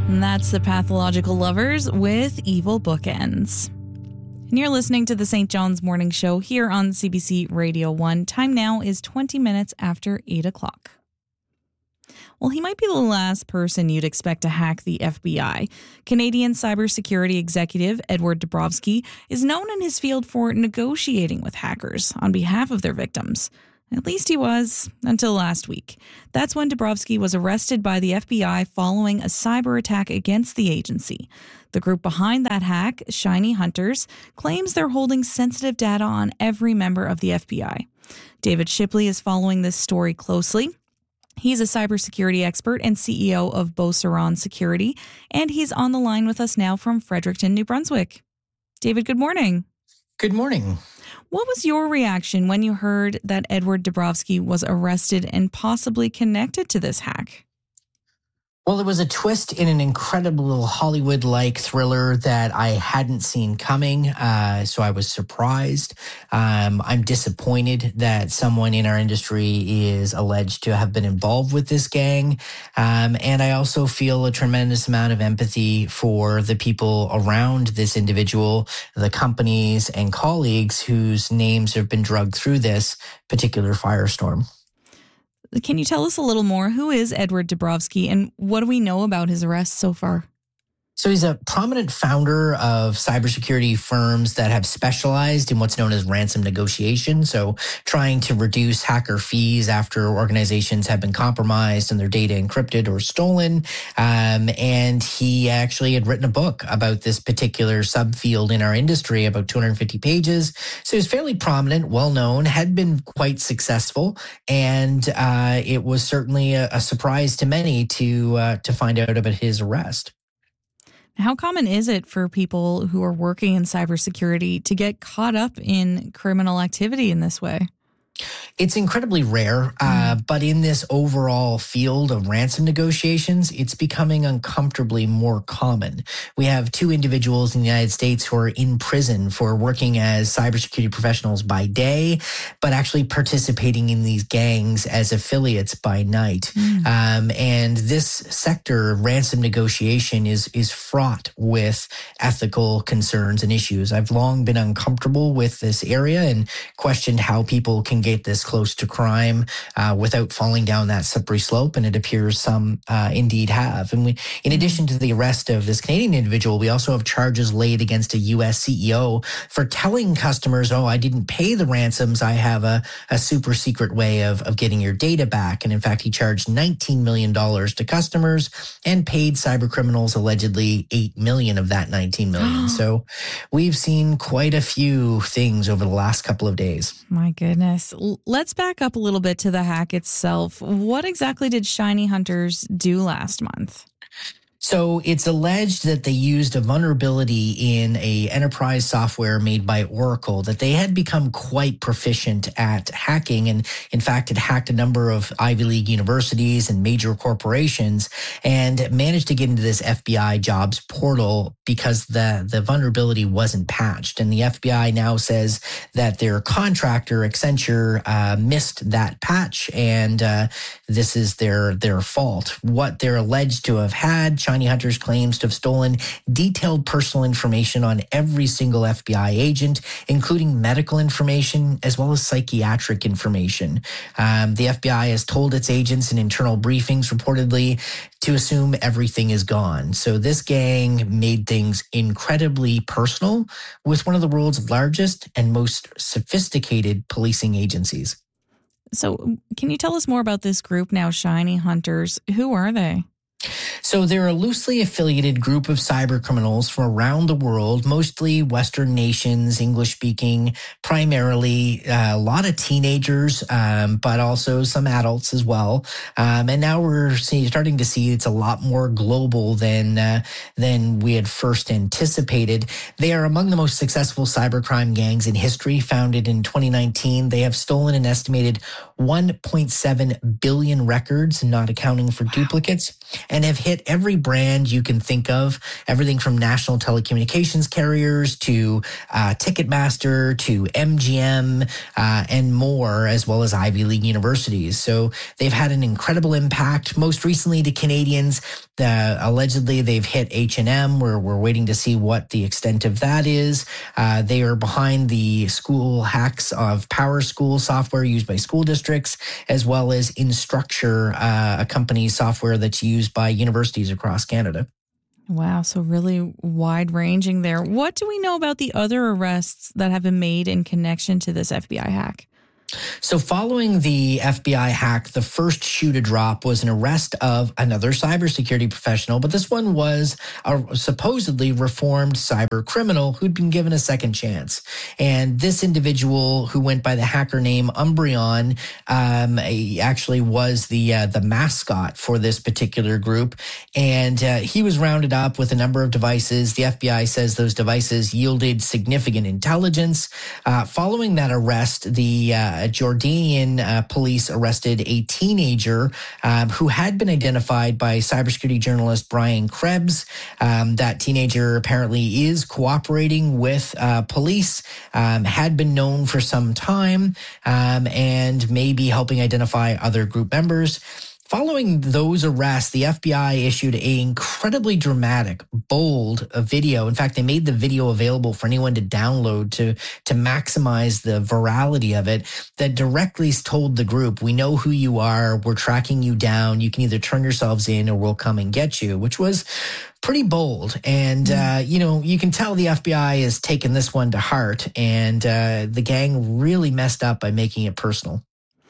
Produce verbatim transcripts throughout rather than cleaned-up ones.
And that's the Pathological Lovers with Evil Bookends. And you're listening to the Saint John's Morning Show here on C B C Radio one. Time now is twenty minutes after eight o'clock. Well, he might be the last person you'd expect to hack the F B I. Canadian cybersecurity executive Edward Dabrowski is known in his field for negotiating with hackers on behalf of their victims. At least he was, until last week. That's when Dabrowski was arrested by the F B I following a cyber attack against the agency. The group behind that hack, Shiny Hunters, claims they're holding sensitive data on every member of the F B I. David Shipley is following this story closely. He's a cybersecurity expert and C E O of Beauceron Security, and he's on the line with us now from Fredericton, New Brunswick. David, good morning. Good morning. What was your reaction when you heard that Edward Dabrowski was arrested and possibly connected to this hack? Well, it was a twist in an incredible Hollywood-like thriller that I hadn't seen coming, uh, so I was surprised. Um, I'm disappointed that someone in our industry is alleged to have been involved with this gang, um, and I also feel a tremendous amount of empathy for the people around this individual, the companies and colleagues whose names have been dragged through this particular firestorm. Can you tell us a little more? Who is Edward Dabrowski and what do we know about his arrest so far? So he's a prominent founder of cybersecurity firms that have specialized in what's known as ransom negotiation. So trying to reduce hacker fees after organizations have been compromised and their data encrypted or stolen. Um, and he actually had written a book about this particular subfield in our industry, about two hundred fifty pages. So he's fairly prominent, well-known, had been quite successful. And uh, it was certainly a, a surprise to many to uh, to find out about his arrest. How common is it for people who are working in cybersecurity to get caught up in criminal activity in this way? It's incredibly rare, uh, Mm. but in this overall field of ransom negotiations, it's becoming uncomfortably more common. We have two individuals in the United States who are in prison for working as cybersecurity professionals by day, but actually participating in these gangs as affiliates by night. Mm. Um, and this sector, ransom negotiation, is is fraught with ethical concerns and issues. I've long been uncomfortable with this area and questioned how people can get this close to crime uh, without falling down that slippery slope, and it appears some uh, indeed have. And we, in addition to the arrest of this Canadian individual, we also have charges laid against a U S C E O for telling customers, oh, I didn't pay the ransoms. I have a, a super secret way of, of getting your data back. And in fact, he charged nineteen million dollars to customers and paid cyber criminals allegedly eight million dollars of that nineteen million dollars. So we've seen quite a few things over the last couple of days. My goodness. Let's back up a little bit to the hack itself. What exactly did Shiny Hunters do last month? So it's alleged that they used a vulnerability in a enterprise software made by Oracle, that they had become quite proficient at hacking, and in fact had hacked a number of Ivy League universities and major corporations, and managed to get into this F B I jobs portal because the, the vulnerability wasn't patched. And the F B I now says that their contractor, Accenture, uh, missed that patch, and uh, this is their, their fault. What they're alleged to have had, Shiny Hunters claims to have stolen detailed personal information on every single F B I agent, including medical information as well as psychiatric information. Um, the F B I has told its agents in internal briefings reportedly to assume everything is gone. So this gang made things incredibly personal with one of the world's largest and most sophisticated policing agencies. So can you tell us more about this group now, Shiny Hunters? Who are they? So they're a loosely affiliated group of cyber criminals from around the world, mostly Western nations, English-speaking, primarily uh, a lot of teenagers, um, but also some adults as well. Um, and now we're see, starting to see it's a lot more global than uh, than we had first anticipated. They are among the most successful cybercrime gangs in history. Founded in twenty nineteen, they have stolen an estimated one point seven billion records, not accounting for duplicates, and have hit hit every brand you can think of, everything from national telecommunications carriers to uh, Ticketmaster to M G M uh, and more, as well as Ivy League universities. So they've had an incredible impact. Most recently to Canadians, uh, allegedly they've hit H and M. We're, we're waiting to see what the extent of that is. Uh, they are behind the school hacks of PowerSchool software used by school districts, as well as Instructure, uh, a company software that's used by universities across Canada. Wow, so really wide ranging there. What do we know about the other arrests that have been made in connection to this F B I hack? So following the F B I hack, the first shoe to drop was an arrest of another cybersecurity professional, but this one was a supposedly reformed cyber criminal who'd been given a second chance. And this individual, who went by the hacker name Umbreon, um, actually was the uh, the mascot for this particular group. And uh, he was rounded up with a number of devices. The F B I says those devices yielded significant intelligence. Uh, following that arrest, the uh, Jordanian uh, police arrested a teenager um, who had been identified by cybersecurity journalist Brian Krebs. Um, that teenager apparently is cooperating with uh, police, um, had been known for some time, um, and may be helping identify other group members. Following those arrests, the F B I issued an incredibly dramatic, bold uh, video. In fact, they made the video available for anyone to download to, to maximize the virality of it, that directly told the group, we know who you are, we're tracking you down, you can either turn yourselves in or we'll come and get you, which was pretty bold. And, uh, you know, you can tell the F B I has taken this one to heart, and uh, the gang really messed up by making it personal.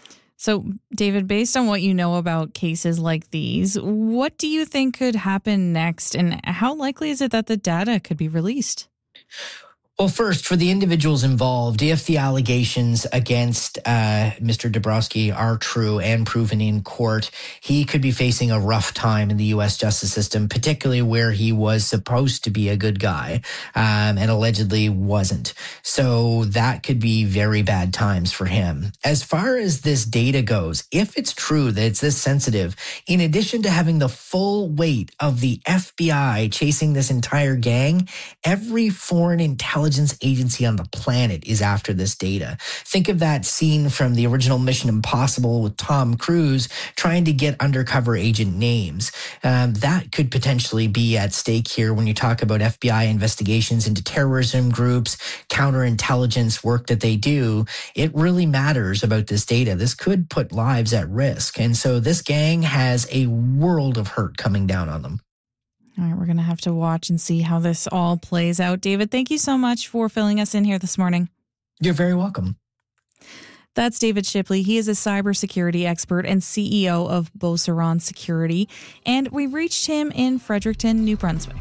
So, David, based on what you know about cases like these, what do you think could happen next, and how likely is it that the data could be released? Well, first, for the individuals involved, if the allegations against uh, Mister Dabrowski are true and proven in court, he could be facing a rough time in the U S justice system, particularly where he was supposed to be a good guy um, and allegedly wasn't. So that could be very bad times for him. As far as this data goes, if it's true that it's this sensitive, in addition to having the full weight of the F B I chasing this entire gang, every foreign intelligence agency on the planet is after this data. Think of that scene from the original Mission Impossible with Tom Cruise trying to get undercover agent names. Um, that could potentially be at stake here when you talk about F B I investigations into terrorism groups, counterintelligence work that they do. It really matters about this data. This could put lives at risk. And so this gang has a world of hurt coming down on them. All right, we're going to have to watch and see how this all plays out. David, thank you so much for filling us in here this morning. You're very welcome. That's David Shipley. He is a cybersecurity expert and C E O of Beauceron Security. And we reached him in Fredericton, New Brunswick.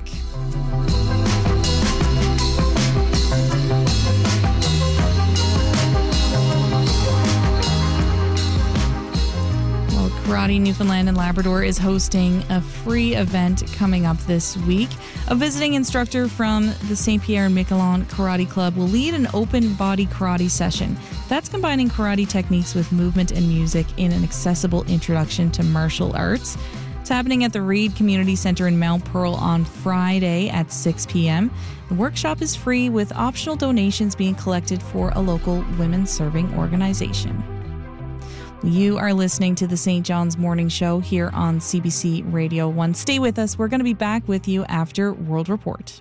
Karate Newfoundland and Labrador is hosting a free event coming up this week. A visiting instructor from the Saint Pierre and Miquelon Karate Club will lead an open body karate session. That's combining karate techniques with movement and music in an accessible introduction to martial arts. It's happening at the Reed Community Center in Mount Pearl on Friday at six p.m. The workshop is free, with optional donations being collected for a local women's serving organization. You are listening to the Saint John's Morning Show here on C B C Radio one. Stay with us. We're going to be back with you after World Report.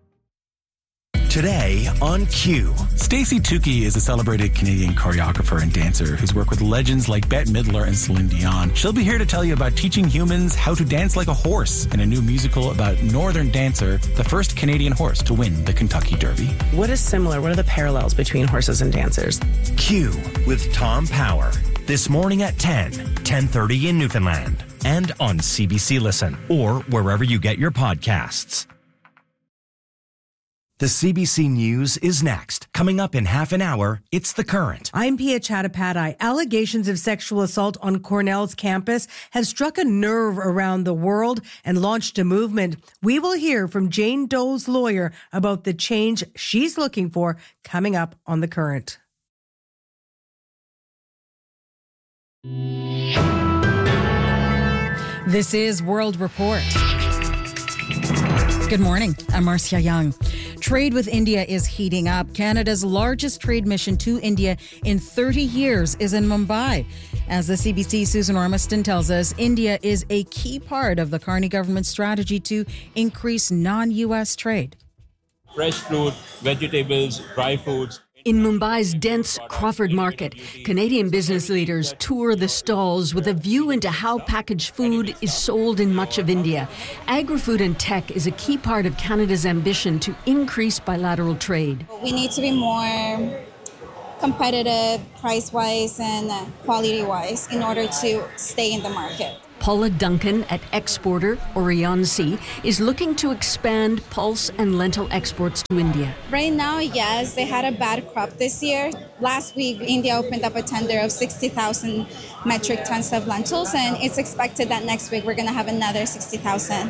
Today on Q. Stacey Tukey is a celebrated Canadian choreographer and dancer who's worked with legends like Bette Midler and Celine Dion. She'll be here to tell you about teaching humans how to dance like a horse in a new musical about Northern Dancer, the first Canadian horse to win the Kentucky Derby. What is similar? What are the parallels between horses and dancers? Q with Tom Power. This morning at ten, ten thirty in Newfoundland, and on C B C Listen, or wherever you get your podcasts. The C B C News is next. Coming up in half an hour, it's The Current. I'm Pia Chattopadhyay. Allegations of sexual assault on Cornell's campus has struck a nerve around the world and launched a movement. We will hear from Jane Doe's lawyer about the change she's looking for coming up on The Current. This is World Report. Good morning. I'm Marcia Young. Trade with India is heating up. Canada's largest trade mission to India in thirty years is in Mumbai. As the C B C's Susan Ormiston tells us, India is a key part of the Carney government's strategy to increase non-U S trade. Fresh fruit, vegetables, dry foods. In Mumbai's dense Crawford Market, Canadian business leaders tour the stalls with a view into how packaged food is sold in much of India. Agri-food and tech is a key part of Canada's ambition to increase bilateral trade. We need to be more competitive price-wise and quality-wise in order to stay in the market. Paula Duncan at exporter Orionsi is looking to expand pulse and lentil exports to India. Right now, yes, they had a bad crop this year. Last week, India opened up a tender of sixty thousand metric tons of lentils, and it's expected that next week we're going to have another sixty thousand.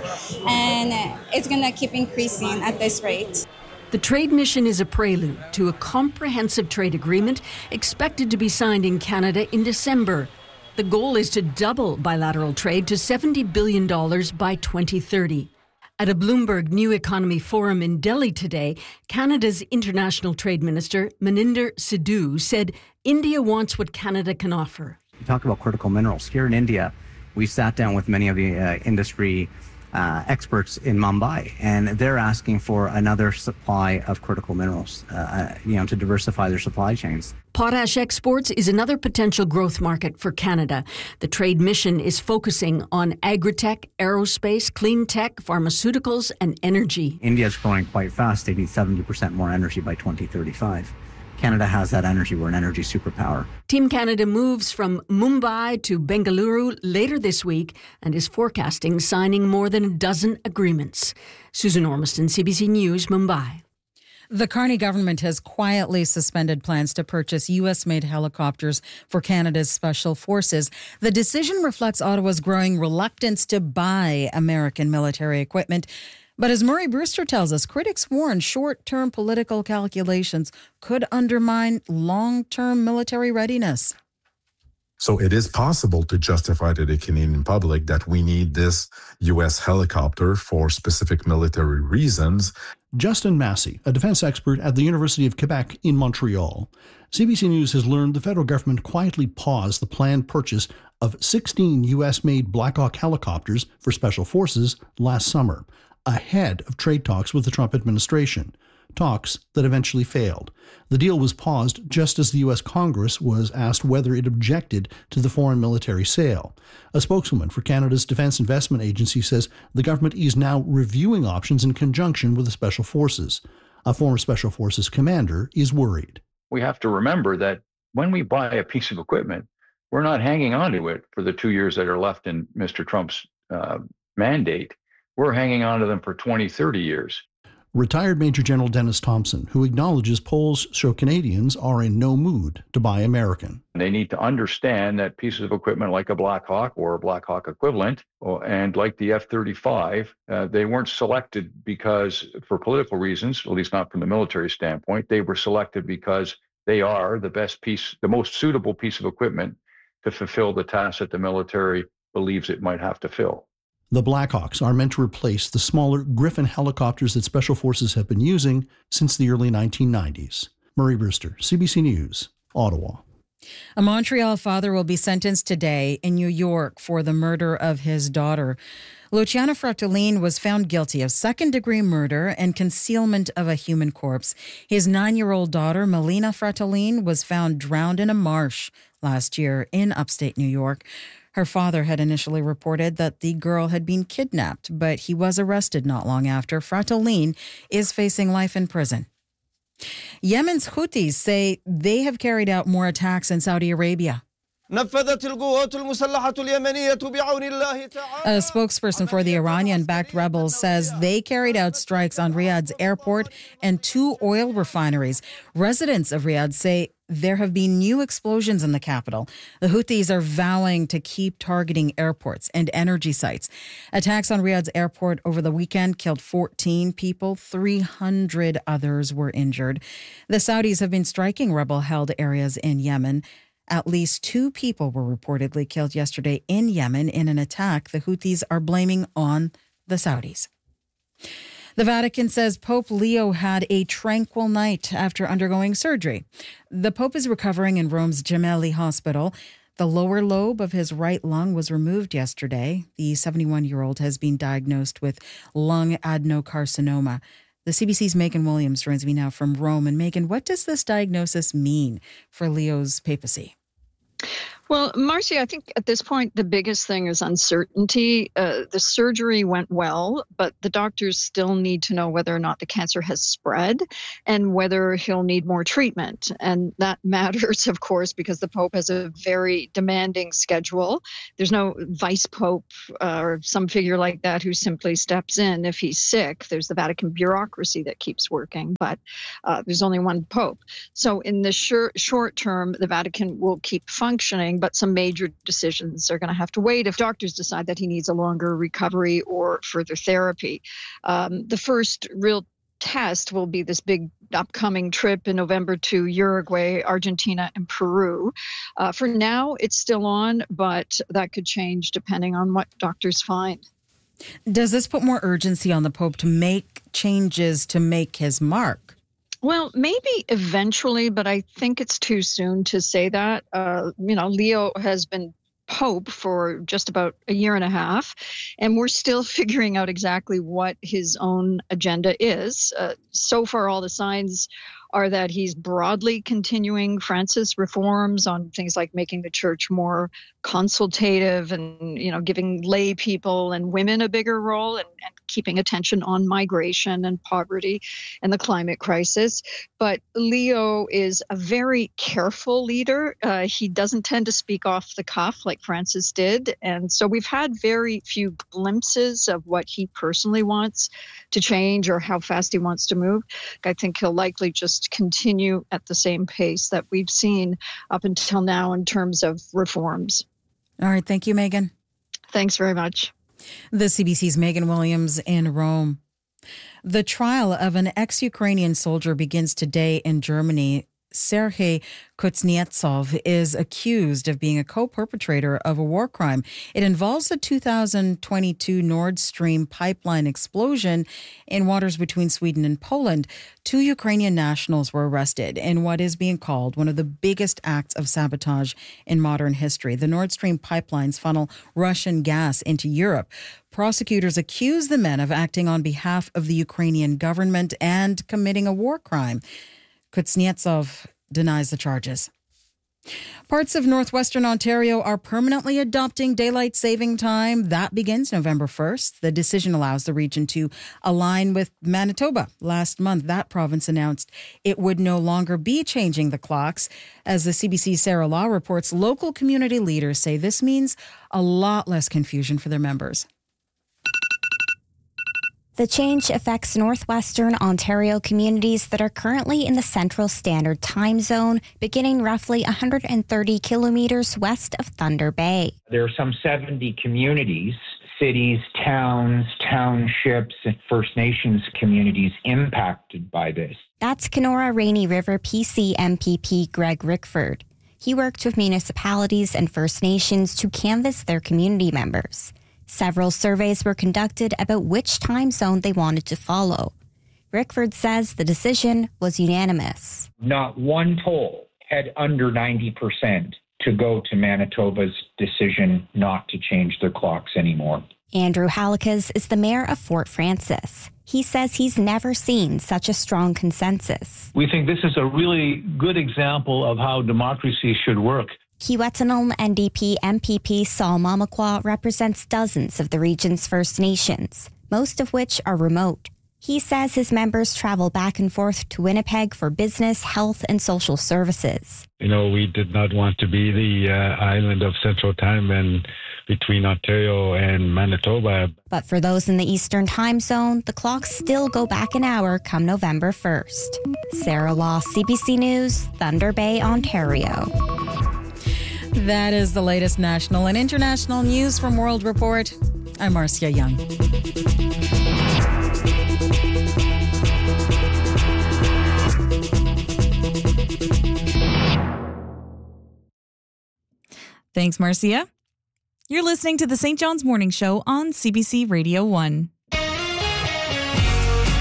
And it's going to keep increasing at this rate. The trade mission is a prelude to a comprehensive trade agreement expected to be signed in Canada in December. The goal is to double bilateral trade to seventy billion dollars by twenty thirty. At a Bloomberg New Economy Forum in Delhi today, Canada's International Trade Minister, Maninder Sidhu, said India wants what Canada can offer. You talk about critical minerals. Here in India, we sat down with many of the uh, industry uh, experts in Mumbai, and they're asking for another supply of critical minerals, uh, you know, to diversify their supply chains. Potash exports is another potential growth market for Canada. The trade mission is focusing on agri-tech, aerospace, clean tech, pharmaceuticals, and energy. India is growing quite fast. They need seventy percent more energy by twenty thirty-five. Canada has that energy. We're an energy superpower. Team Canada moves from Mumbai to Bengaluru later this week and is forecasting signing more than a dozen agreements. Susan Ormiston, C B C News, Mumbai. The Carney government has quietly suspended plans to purchase U S-made helicopters for Canada's special forces. The decision reflects Ottawa's growing reluctance to buy American military equipment. But as Murray Brewster tells us, critics warn short-term political calculations could undermine long-term military readiness. So it is possible to justify to the Canadian public that we need this U S helicopter for specific military reasons. Justin Massey, a defense expert at the University of Quebec in Montreal. C B C News has learned the federal government quietly paused the planned purchase of sixteen U S-made Black Hawk helicopters for special forces last summer, ahead of trade talks with the Trump administration, talks that eventually failed. The deal was paused just as the U S Congress was asked whether it objected to the foreign military sale. A spokeswoman for Canada's Defence Investment Agency says the government is now reviewing options in conjunction with the Special Forces. A former Special Forces commander is worried. We have to remember that when we buy a piece of equipment, we're not hanging on to it for the two years that are left in Mister Trump's uh, mandate. We're hanging on to them for twenty, thirty years. Retired Major General Dennis Thompson, who acknowledges polls show Canadians are in no mood to buy American. They need to understand that pieces of equipment like a Black Hawk or a Black Hawk equivalent, and like the F thirty-five, uh, they weren't selected because, for political reasons, at least not from the military standpoint, they were selected because they are the best piece, the most suitable piece of equipment to fulfill the task that the military believes it might have to fill. The Blackhawks are meant to replace the smaller Griffin helicopters that Special Forces have been using since the early nineteen nineties. Murray Brewster, C B C News, Ottawa. A Montreal father will be sentenced today in New York for the murder of his daughter. Luciano Fratellin was found guilty of second-degree murder and concealment of a human corpse. His nine-year-old daughter, Melina Fratellin, was found drowned in a marsh last year in upstate New York. Her father had initially reported that the girl had been kidnapped, but he was arrested not long after. Fratellin is facing life in prison. Yemen's Houthis say they have carried out more attacks in Saudi Arabia. A spokesperson for the Iranian-backed rebels says they carried out strikes on Riyadh's airport and two oil refineries. Residents of Riyadh say there have been new explosions in the capital. The Houthis are vowing to keep targeting airports and energy sites. Attacks on Riyadh's airport over the weekend killed fourteen people. three hundred others were injured. The Saudis have been striking rebel-held areas in Yemen. At least two people were reportedly killed yesterday in Yemen in an attack the Houthis are blaming on the Saudis. The Vatican says Pope Leo had a tranquil night after undergoing surgery. The Pope is recovering in Rome's Gemelli Hospital. The lower lobe of his right lung was removed yesterday. The seventy-one-year-old has been diagnosed with lung adenocarcinoma. The C B C's Megan Williams joins me now from Rome. And Megan, what does this diagnosis mean for Leo's papacy? Well, Marcia, I think at this point, the biggest thing is uncertainty. Uh, the surgery went well, but the doctors still need to know whether or not the cancer has spread and whether he'll need more treatment. And that matters, of course, because the Pope has a very demanding schedule. There's no vice Pope uh, or some figure like that who simply steps in if he's sick. There's the Vatican bureaucracy that keeps working, but uh, there's only one Pope. So in the short, short term, the Vatican will keep functioning, but some major decisions are going to have to wait if doctors decide that he needs a longer recovery or further therapy. Um, the first real test will be this big upcoming trip in November to Uruguay, Argentina, and Peru. Uh, for now, it's still on, but that could change depending on what doctors find. Does this put more urgency on the Pope to make changes to make his mark? Well, maybe eventually, but I think it's too soon to say that. Uh, you know, Leo has been Pope for just about a year and a half, and we're still figuring out exactly what his own agenda is. Uh, so far, all the signs are that he's broadly continuing Francis reforms on things like making the church more consultative and, you know, giving lay people and women a bigger role and, and keeping attention on migration and poverty and the climate crisis. But Leo is a very careful leader. Uh, he doesn't tend to speak off the cuff like Francis did. And so we've had very few glimpses of what he personally wants to change or how fast he wants to move. I think he'll likely just continue at the same pace that we've seen up until now in terms of reforms. All right. Thank you, Megan. Thanks very much. The C B C's Megan Williams in Rome. The trial of an ex-Ukrainian soldier begins today in Germany. Sergei Kuznetsov is accused of being a co-perpetrator of a war crime. It involves the two thousand twenty-two Nord Stream pipeline explosion in waters between Sweden and Poland. Two Ukrainian nationals were arrested in what is being called one of the biggest acts of sabotage in modern history. The Nord Stream pipelines funnel Russian gas into Europe. Prosecutors accuse the men of acting on behalf of the Ukrainian government and committing a war crime. Kuznetsov denies the charges. Parts of northwestern Ontario are permanently adopting daylight saving time. That begins November first. The decision allows the region to align with Manitoba. Last month, that province announced it would no longer be changing the clocks. As the C B C's Sarah Law reports, local community leaders say this means a lot less confusion for their members. The change affects northwestern Ontario communities that are currently in the Central Standard Time Zone, beginning roughly one hundred thirty kilometers west of Thunder Bay. There are some seventy communities, cities, towns, townships, and First Nations communities impacted by this. That's Kenora Rainy River P C M P P Greg Rickford. He worked with municipalities and First Nations to canvass their community members. Several surveys were conducted about which time zone they wanted to follow. Rickford says the decision was unanimous. Not one poll had under ninety percent to go to Manitoba's decision not to change their clocks anymore. Andrew Halikas is the mayor of Fort Frances. He says he's never seen such a strong consensus. We think this is a really good example of how democracy should work. Kiiwetinoong N D P M P P Saul Mamakwa represents dozens of the region's First Nations, most of which are remote. He says his members travel back and forth to Winnipeg for business, health, and social services. You know, we did not want to be the uh, island of Central Time and between Ontario and Manitoba. But for those in the Eastern Time Zone, the clocks still go back an hour come November first. Sarah Law, C B C News, Thunder Bay, Ontario. That is the latest national and international news from World Report. I'm Marcia Young. Thanks, Marcia. You're listening to the Saint John's Morning Show on C B C Radio one.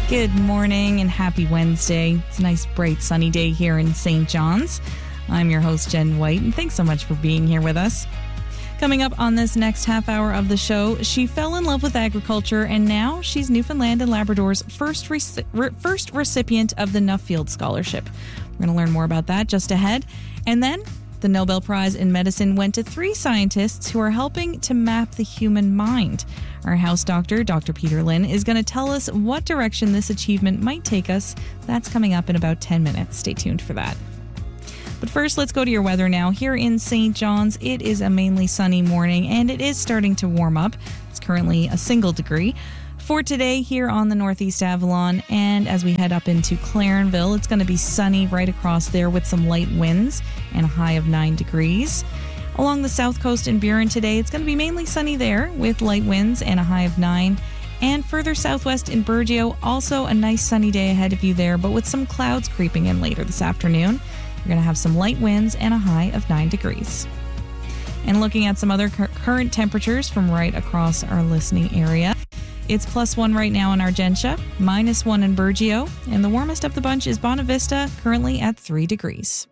Good morning and happy Wednesday. It's a nice, bright, sunny day here in Saint John's. I'm your host, Jen White, and thanks so much for being here with us. Coming up on this next half hour of the show, she fell in love with agriculture, and now she's Newfoundland and Labrador's first, rec- re- first recipient of the Nuffield Scholarship. We're going to learn more about that just ahead. And then the Nobel Prize in Medicine went to three scientists who are helping to map the human mind. Our house doctor, Doctor Peter Lynn, is going to tell us what direction this achievement might take us. That's coming up in about ten minutes. Stay tuned for that. But first, let's go to your weather now. Here in Saint John's, it is a mainly sunny morning, and it is starting to warm up. It's currently a single degree. For today here on the Northeast Avalon, and as we head up into Clarenville, it's going to be sunny right across there with some light winds and a high of nine degrees. Along the south coast in Burin today, it's going to be mainly sunny there with light winds and a high of nine. And further southwest in Burgeo, also a nice sunny day ahead of you there, but with some clouds creeping in later this afternoon. You're going to have some light winds and a high of nine degrees. And looking at some other cur- current temperatures from right across our listening area. It's plus one right now in Argentia, minus one in Burgeo, and the warmest of the bunch is Bonavista, currently at three degrees.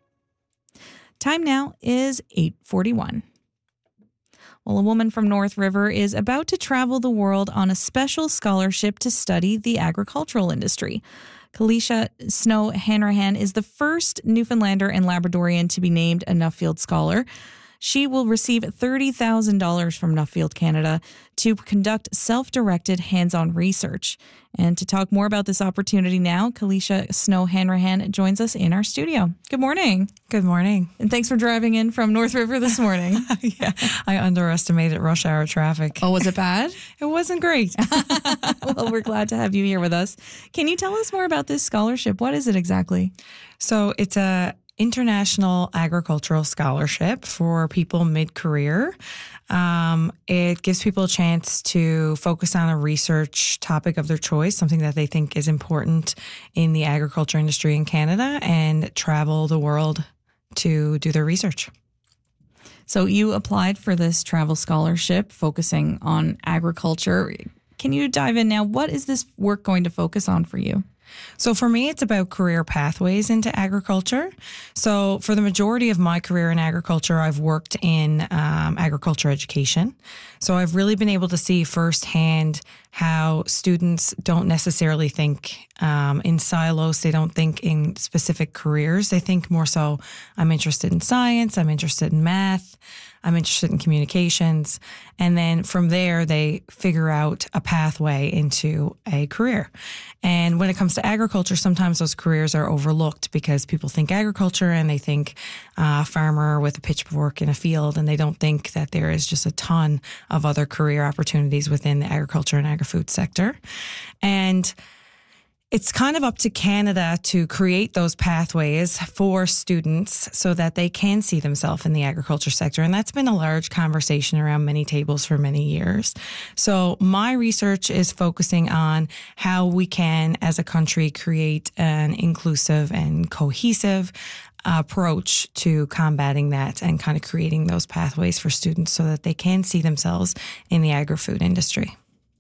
Time now is eight forty-one. Well, a woman from North River is about to travel the world on a special scholarship to study the agricultural industry. Kalisha Snow Hanrahan is the first Newfoundlander and Labradorian to be named a Nuffield Scholar. She will receive thirty thousand dollars from Nuffield Canada to conduct self-directed hands-on research. And to talk more about this opportunity now, Kalisha Snow Hanrahan joins us in our studio. Good morning. Good morning. And thanks for driving in from North River this morning. Yeah, I underestimated rush hour traffic. Oh, was it bad? It wasn't great. Well, we're glad to have you here with us. Can you tell us more about this scholarship? What is it exactly? So it's a International Agricultural Scholarship for people mid-career. Um, it gives people a chance to focus on a research topic of their choice, something that they think is important in the agriculture industry in Canada, and travel the world to do their research. So you applied for this travel scholarship focusing on agriculture. Can you dive in now? What is this work going to focus on for you? So for me, it's about career pathways into agriculture. So for the majority of my career in agriculture, I've worked in um, agriculture education. So I've really been able to see firsthand how students don't necessarily think um, in silos. They don't think in specific careers. They think more so, I'm interested in science, I'm interested in math, I'm interested in communications. And then from there, they figure out a pathway into a career. And when it comes to agriculture, sometimes those careers are overlooked because people think agriculture and they think uh, farmer with a pitchfork in a field, and they don't think that there is just a ton of other career opportunities within the agriculture and agri-food sector. And it's kind of up to Canada to create those pathways for students so that they can see themselves in the agriculture sector. And that's been a large conversation around many tables for many years. So my research is focusing on how we can, as a country, create an inclusive and cohesive approach to combating that and kind of creating those pathways for students so that they can see themselves in the agri-food industry.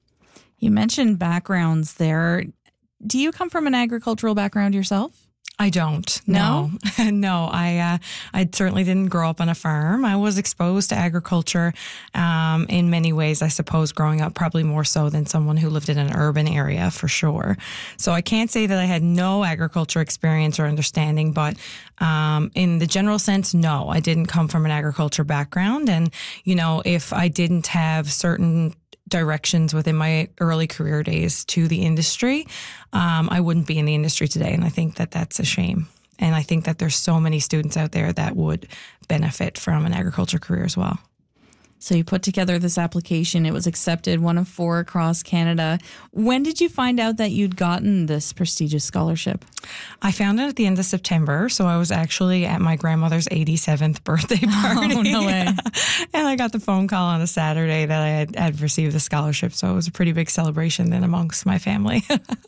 You mentioned backgrounds there. Do you come from an agricultural background yourself? I don't. No, no. no I uh, I certainly didn't grow up on a farm. I was exposed to agriculture um, in many ways, I suppose, growing up, probably more so than someone who lived in an urban area for sure. So I can't say that I had no agriculture experience or understanding, but um, in the general sense, no, I didn't come from an agriculture background. And, you know, if I didn't have certain directions within my early career days to the industry, um, I wouldn't be in the industry today. And I think that that's a shame. And I think that there's so many students out there that would benefit from an agriculture career as well. So you put together this application. It was accepted, one of four across Canada. When did you find out that you'd gotten this prestigious scholarship? I found it at the end of September. So I was actually at my grandmother's eighty-seventh birthday party. Oh, no way. And I got the phone call on a Saturday that I had, had received the scholarship. So it was a pretty big celebration then amongst my family.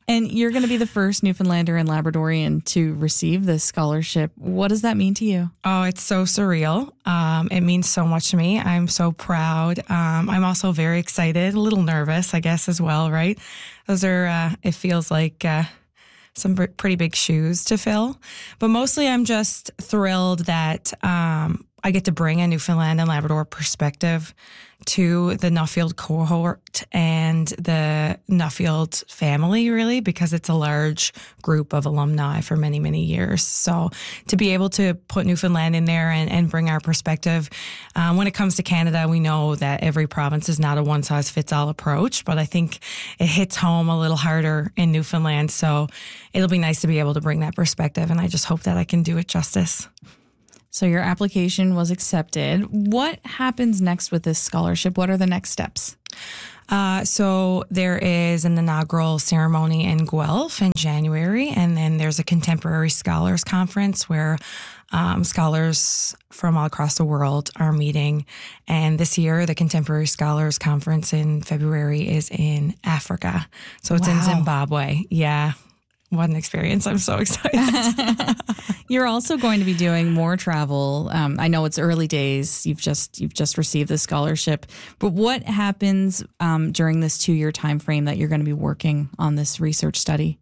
And you're going to be the first Newfoundlander and Labradorian to receive this scholarship. What does that mean to you? Oh, it's so surreal. Um, it means so much to me. I'm so proud. Um, I'm also very excited, a little nervous, I guess, as well, right? Those are, uh, it feels like uh, some pretty big shoes to fill. But mostly I'm just thrilled that um, I get to bring a Newfoundland and Labrador perspective to the Nuffield cohort and the Nuffield family, really, because it's a large group of alumni for many, many years. So to be able to put Newfoundland in there and, and bring our perspective, um, when it comes to Canada, we know that every province is not a one-size-fits-all approach, but I think it hits home a little harder in Newfoundland. So it'll be nice to be able to bring that perspective, and I just hope that I can do it justice. So your application was accepted. What happens next with this scholarship? What are the next steps? Uh, so there is an inaugural ceremony in Guelph in January, and then there's a Contemporary Scholars Conference where um, scholars from all across the world are meeting. And this year, the Contemporary Scholars Conference in February is in Africa. So it's wow. in Zimbabwe. Yeah. What an experience. I'm so excited. You're also going to be doing more travel. Um, I know it's early days. You've just you've just received the scholarship. But what happens um, during this two-year time frame that you're going to be working on this research study?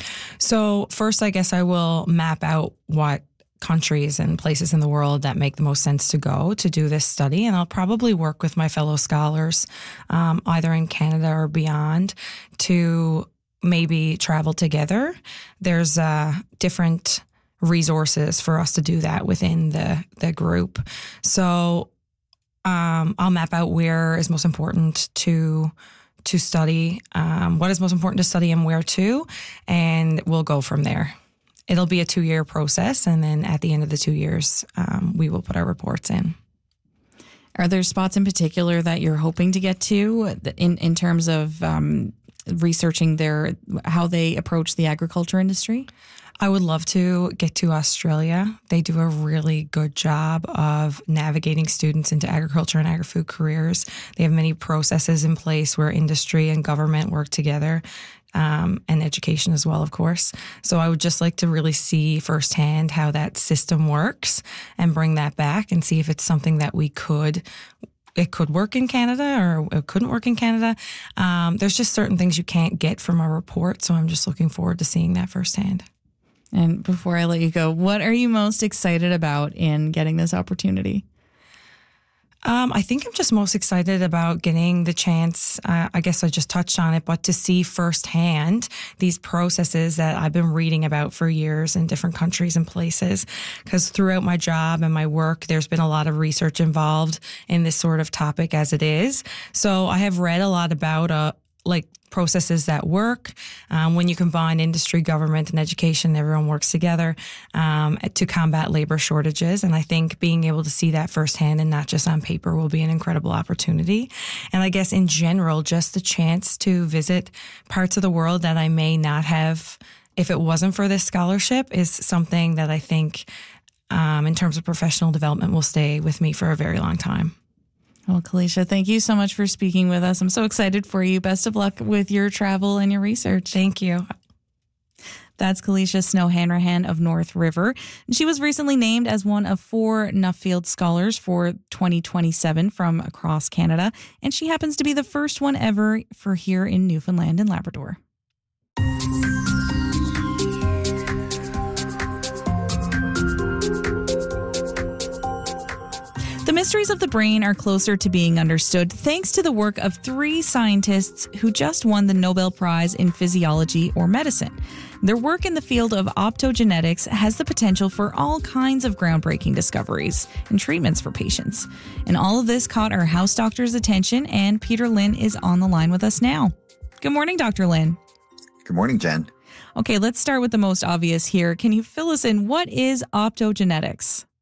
So first, I guess I will map out what countries and places in the world that make the most sense to go to do this study. And I'll probably work with my fellow scholars, um, either in Canada or beyond, to maybe travel together. There's uh, different resources for us to do that within the, the group. So um, I'll map out where is most important to to study, um, what is most important to study and where to, and we'll go from there. It'll be a two-year process, and then at the end of the two years, um, we will put our reports in. Are there spots in particular that you're hoping to get to in, in terms of um, researching their how they approach the agriculture industry? I would love to get to Australia. They do a really good job of navigating students into agriculture and agri-food careers. They have many processes in place where industry and government work together, um, and education as well, of course. So I would just like to really see firsthand how that system works and bring that back and see if it's something that we could it could work in Canada or it couldn't work in Canada. Um, there's just certain things you can't get from a report. So I'm just looking forward to seeing that firsthand. And before I let you go, what are you most excited about in getting this opportunity? Um, I think I'm just most excited about getting the chance, uh, I guess I just touched on it, but to see firsthand these processes that I've been reading about for years in different countries and places. Because throughout my job and my work, there's been a lot of research involved in this sort of topic as it is. So I have read a lot about uh, like processes that work um, when you combine industry, government, and education. Everyone works together um, to combat labor shortages. And I think being able to see that firsthand and not just on paper will be an incredible opportunity. And I guess in general, just the chance to visit parts of the world that I may not have if it wasn't for this scholarship is something that I think um, in terms of professional development will stay with me for a very long time. Well, Kalisha, thank you so much for speaking with us. I'm so excited for you. Best of luck with your travel and your research. Thank you. That's Kalisha Snow Hanrahan of North River. She was recently named as one of four Nuffield Scholars for twenty twenty-seven from across Canada, and she happens to be the first one ever for here in Newfoundland and Labrador. The mysteries of the brain are closer to being understood thanks to the work of three scientists who just won the Nobel Prize in Physiology or Medicine. Their work in the field of optogenetics has the potential for all kinds of groundbreaking discoveries and treatments for patients. And all of this caught our house doctor's attention, and Peter Lynn is on the line with us now. Good morning, Doctor Lynn. Good morning, Jen. Okay, let's start with the most obvious here. Can you fill us in? What is optogenetics?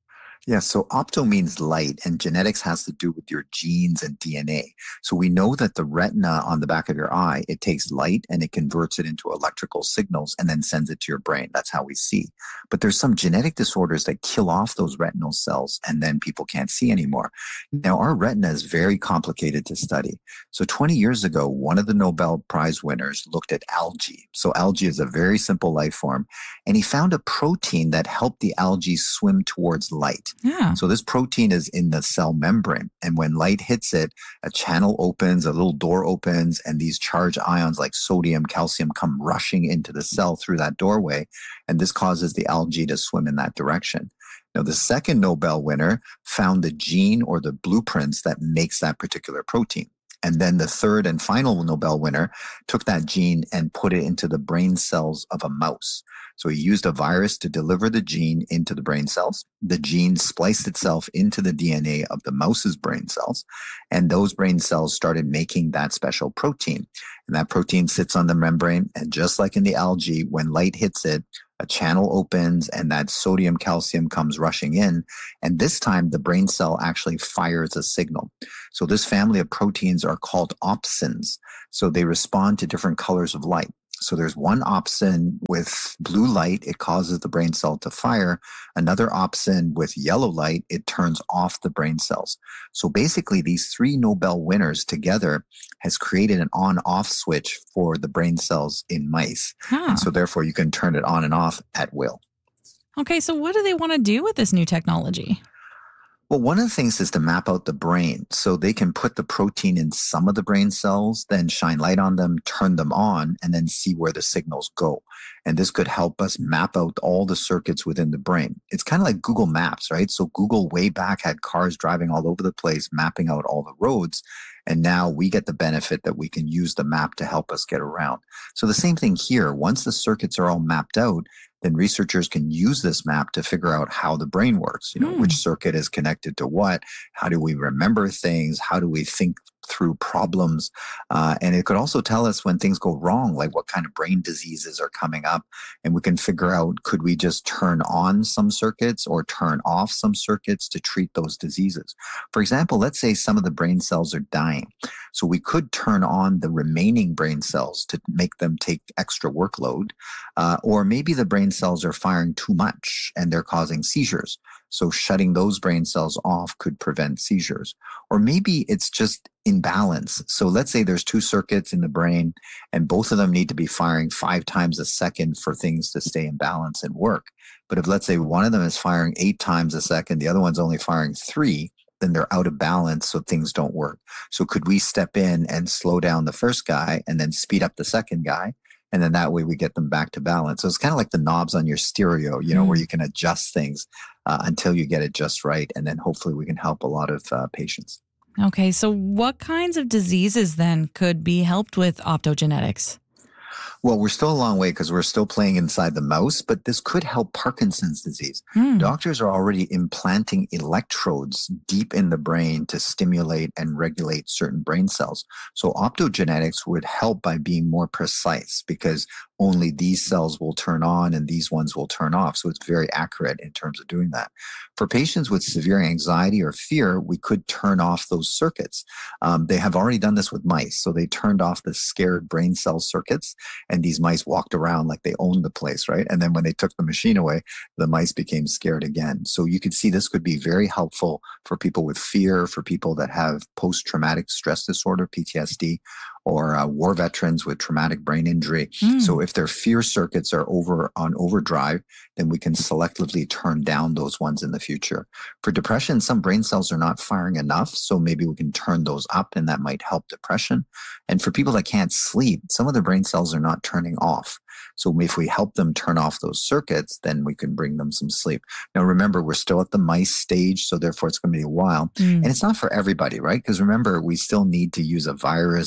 Yeah, so opto means light, and genetics has to do with your genes and D N A. So we know that the retina on the back of your eye, it takes light and it converts it into electrical signals and then sends it to your brain. That's how we see. But there's some genetic disorders that kill off those retinal cells and then people can't see anymore. Now, our retina is very complicated to study. So twenty years ago, one of the Nobel Prize winners looked at algae. So algae is a very simple life form, and he found a protein that helped the algae swim towards light. Yeah. So this protein is in the cell membrane, and when light hits it, a channel opens, a little door opens, and these charged ions like sodium, calcium come rushing into the cell through that doorway, and this causes the algae to swim in that direction. Now, the second Nobel winner found the gene or the blueprints that makes that particular protein. And then the third and final Nobel winner took that gene and put it into the brain cells of a mouse. So he used a virus to deliver the gene into the brain cells. The gene spliced itself into the D N A of the mouse's brain cells, and those brain cells started making that special protein. And that protein sits on the membrane, and just like in the algae, when light hits it, a channel opens and that sodium calcium comes rushing in. And this time the brain cell actually fires a signal. So this family of proteins are called opsins. So they respond to different colors of light. So there's one opsin with blue light, it causes the brain cell to fire. Another opsin with yellow light, it turns off the brain cells. So basically these three Nobel winners together has created an on-off switch for the brain cells in mice. Huh. And so therefore you can turn it on and off at will. Okay, so what do they want to do with this new technology? Well, one of the things is to map out the brain. So they can put the protein in some of the brain cells, then shine light on them, turn them on, and then see where the signals go. And this could help us map out all the circuits within the brain. It's kind of like Google Maps, right? So Google way back had cars driving all over the place, mapping out all the roads. And now we get the benefit that we can use the map to help us get around. So the same thing here. Once the circuits are all mapped out, then researchers can use this map to figure out how the brain works. You know, mm. which circuit is connected to what? How do we remember things? How do we think through problems? Uh, and it could also tell us when things go wrong, like what kind of brain diseases are coming up. And we can figure out, could we just turn on some circuits or turn off some circuits to treat those diseases? For example, let's say some of the brain cells are dying. So we could turn on the remaining brain cells to make them take extra workload. Uh, or maybe the brain cells are firing too much and they're causing seizures. So shutting those brain cells off could prevent seizures. Or maybe it's just imbalance. So let's say there's two circuits in the brain and both of them need to be firing five times a second for things to stay in balance and work. But if let's say one of them is firing eight times a second, the other one's only firing three, then they're out of balance, so things don't work. So could we step in and slow down the first guy and then speed up the second guy? And then that way we get them back to balance. So it's kind of like the knobs on your stereo, you know, mm. where you can adjust things uh, until you get it just right. And then hopefully we can help a lot of uh, patients. Okay, so what kinds of diseases then could be helped with optogenetics? Well, we're still a long way because we're still playing inside the mouse, but this could help Parkinson's disease. Hmm. Doctors are already implanting electrodes deep in the brain to stimulate and regulate certain brain cells. So optogenetics would help by being more precise because only these cells will turn on and these ones will turn off. So it's very accurate in terms of doing that. For patients with severe anxiety or fear, we could turn off those circuits. Um, they have already done this with mice. So they turned off the scared brain cell circuits and these mice walked around like they owned the place, right? And then when they took the machine away, the mice became scared again. So you could see this could be very helpful for people with fear, for people that have post-traumatic stress disorder, P T S D, or uh, war veterans with traumatic brain injury. Mm. So if their fear circuits are over on overdrive, then we can selectively turn down those ones in the future. For depression, some brain cells are not firing enough, so maybe we can turn those up and that might help depression. And for people that can't sleep, some of their brain cells are not turning off. So if we help them turn off those circuits, then we can bring them some sleep. Now, remember, we're still at the mice stage, so therefore it's going to be a while. Mm. And it's not for everybody, right? Because remember, we still need to use a virus to deliver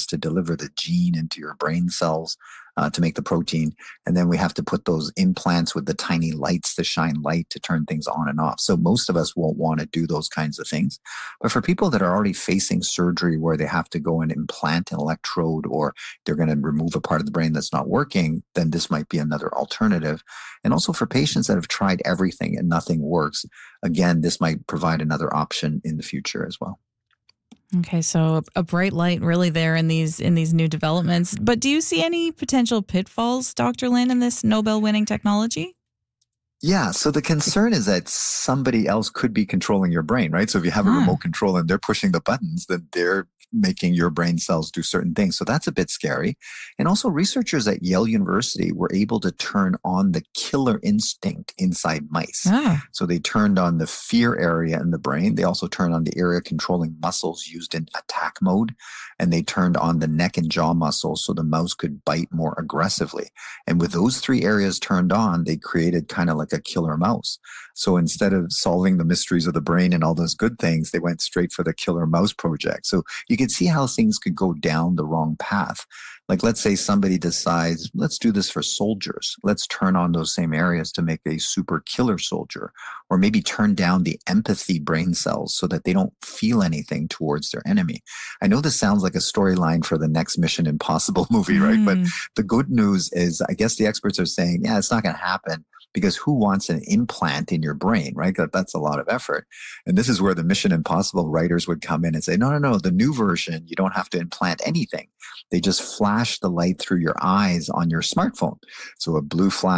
deliver the gene into your brain cells uh, to make the protein. And then we have to put those implants with the tiny lights to shine light to turn things on and off. So most of us won't want to do those kinds of things. But for people that are already facing surgery where they have to go and implant an electrode, or they're going to remove a part of the brain that's not working, then this might be another alternative. And also for patients that have tried everything and nothing works, again, this might provide another option in the future as well. Okay, so a bright light really there in these in these new developments. But do you see any potential pitfalls, Doctor Lin, in this Nobel-winning technology? Yeah, so the concern is that somebody else could be controlling your brain, right? So if you have a Huh. remote control and they're pushing the buttons, then they're making your brain cells do certain things. So that's a bit scary. And also researchers at Yale University were able to turn on the killer instinct inside mice. Ah. So they turned on the fear area in the brain. They also turned on the area controlling muscles used in attack mode. And they turned on the neck and jaw muscles so the mouse could bite more aggressively. And with those three areas turned on, they created kind of like a killer mouse. So instead of solving the mysteries of the brain and all those good things, they went straight for the killer mouse project. So you can see how things could go down the wrong path. Like, let's say somebody decides, let's do this for soldiers. Let's turn on those same areas to make a super killer soldier, or maybe turn down the empathy brain cells so that they don't feel anything towards their enemy. I know this sounds like a storyline for the next Mission Impossible movie, right? Mm. But the good news is, I guess the experts are saying, yeah, it's not going to happen. Because who wants an implant in your brain, right? That, that's a lot of effort. And this is where the Mission Impossible writers would come in and say, no, no, no, the new version, you don't have to implant anything. They just flash the light through your eyes on your smartphone. So a blue flash